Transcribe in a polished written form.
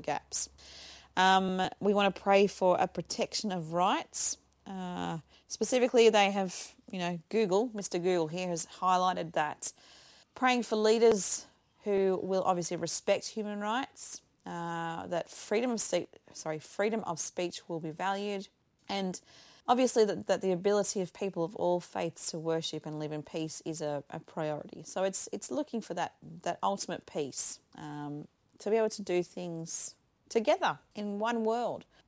gaps. We want to pray for a protection of rights. Specifically, they have, Google, Mr. Google here has highlighted that praying for leaders who will obviously respect human rights, that freedom of speech will be valued, and obviously that the ability of people of all faiths to worship and live in peace is a priority. So it's looking for that ultimate peace, to be able to do things together in one world.